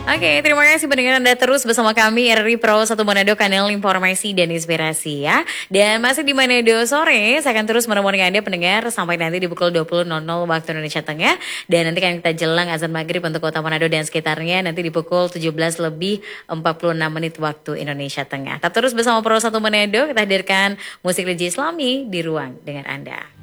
Oke, terima kasih pendengar Anda terus bersama kami RRI Pro 1 Manado, kanal informasi dan inspirasi ya. Dan masih di Manado sore, saya akan terus menemani Anda pendengar sampai nanti di pukul 20.00 waktu Indonesia Tengah. Dan nanti kan kita jelang azan maghrib untuk kota Manado dan sekitarnya nanti di pukul 17 lebih 46 menit waktu Indonesia Tengah. Tetap terus bersama Pro 1 Manado, kita hadirkan musik religi Islami di ruang dengan Anda.